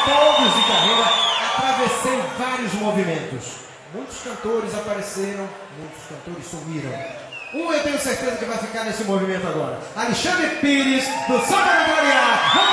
todos de carreira, atravessei vários movimentos. Muitos cantores apareceram, muitos cantores sumiram. Um eu tenho certeza que vai ficar nesse movimento agora. Alexandre Pires, do Samba da Glória.